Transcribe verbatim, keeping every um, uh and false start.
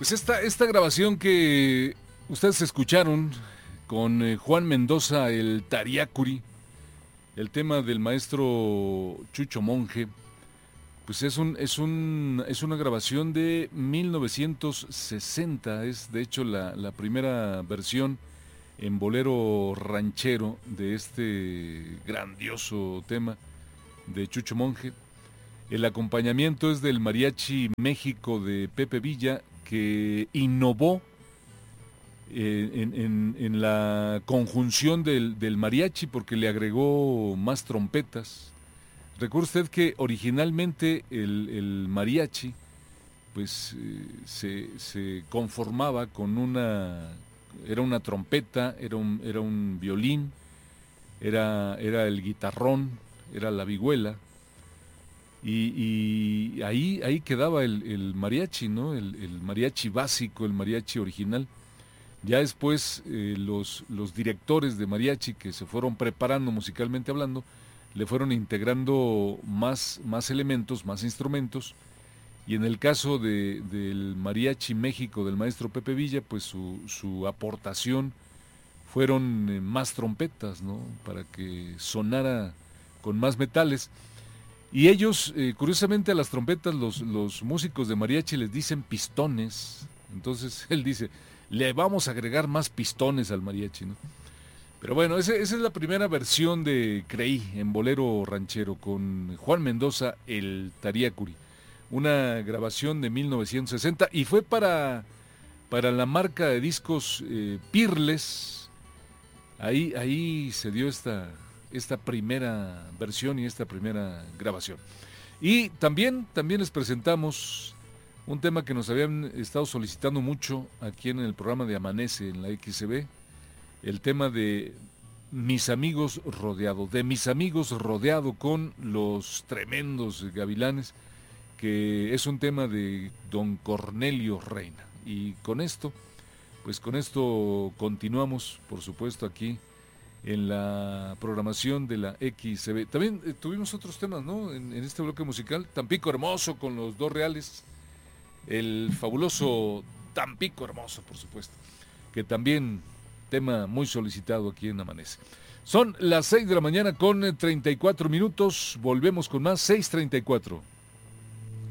Pues esta, esta grabación que ustedes escucharon con eh, Juan Mendoza, el Tariacuri, el tema del maestro Chucho Monje, pues es un, es un, es una grabación de mil novecientos sesenta, es de hecho la, la primera versión en bolero ranchero de este grandioso tema de Chucho Monje. El acompañamiento es del Mariachi México de Pepe Villa, que innovó eh, en, en, en la conjunción del, del mariachi porque le agregó más trompetas. Recuerde usted que originalmente el, el mariachi pues eh, se, se conformaba con una, era una trompeta, era un, era un violín, era, era el guitarrón, era la vihuela. Y, y ahí, ahí quedaba el, el mariachi, ¿no? El, el mariachi básico, el mariachi original. Ya después eh, los, los directores de mariachi que se fueron preparando musicalmente hablando, le fueron integrando más, más elementos, más instrumentos. Y en el caso de, del Mariachi México del maestro Pepe Villa, pues su, su aportación fueron eh, más trompetas, ¿no? Para que sonara con más metales. Y ellos, eh, curiosamente a las trompetas, los, los músicos de mariachi les dicen pistones. Entonces él dice, le vamos a agregar más pistones al mariachi, ¿no? Pero bueno, ese, esa es la primera versión de Creí en bolero ranchero con Juan Mendoza, el Tariacuri. Una grabación de mil novecientos sesenta y fue para, para la marca de discos eh, Pirles. Ahí, ahí se dio esta... esta primera versión y esta primera grabación. Y también, también les presentamos un tema que nos habían estado solicitando mucho aquí en el programa de Amanece en la X C B, el tema de Mis Amigos Rodeado, de Mis Amigos Rodeado con los tremendos Gavilanes, que es un tema de don Cornelio Reina. Y con esto, pues con esto continuamos, por supuesto, aquí en la programación de la X C B. También eh, tuvimos otros temas, ¿no? En, en este bloque musical, Tampico Hermoso con los dos reales, el fabuloso Tampico Hermoso, por supuesto, que también tema muy solicitado aquí en Amanece. Son las seis de la mañana con treinta y cuatro minutos, volvemos con más, seis treinta y cuatro.